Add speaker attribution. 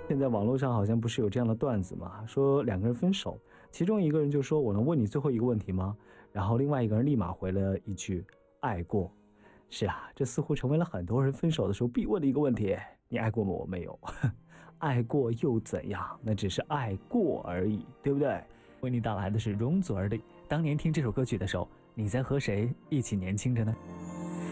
Speaker 1: 现在网络上好像不是有这样的段子吗？说两个人分手，其中一个人就说我能问你最后一个问题吗？然后另外一个人立马回了一句爱过。是啊，这似乎成为了很多人分手的时候必问的一个问题，你爱过吗？我没有。爱过又怎样？那只是爱过而已，对不对？为你带来的是容祖儿的当年听这首歌曲的时候，你在和谁一起年轻着呢？